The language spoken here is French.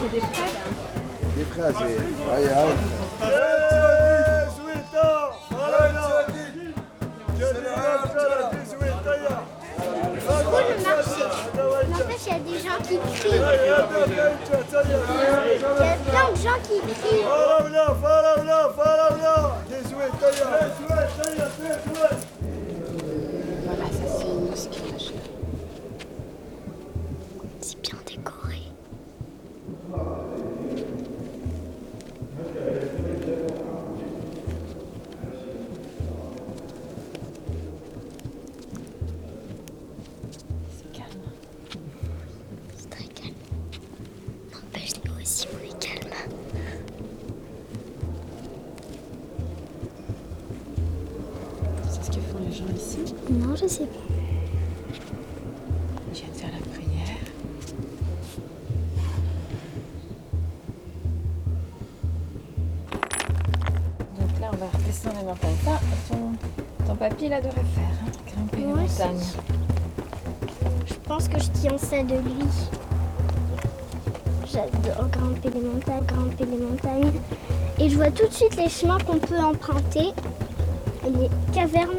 C'est des fraises. Des fraises, oui. Allez, allez. N'empêche, il y a des gens qui crient. Il y a plein de gens qui crient. Voilà, ça c'est une mosquée. C'est bien décoré. C'est calme. C'est très calme. N'empêche, nous aussi, on est calme. C'est ce que font les gens ici. Non, je sais pas. Ils viennent faire la prière. Donc là, on va redescendre les montagnes. Ça, ton papy, il adorait faire, hein, grimper les Ouais, c'est montagnes. Je pense que je tiens ça de lui. J'adore grimper les montagnes, grimper les montagnes. Et je vois tout de suite les chemins qu'on peut emprunter. Les cavernes